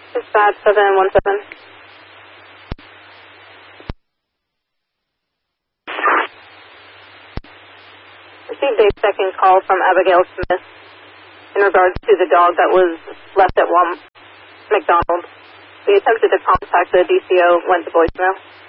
Dispatch 717. Received a second call from Abigail Smith in regards to the dog that was left at McDonald's. We attempted to contact the DCO, went to voicemail.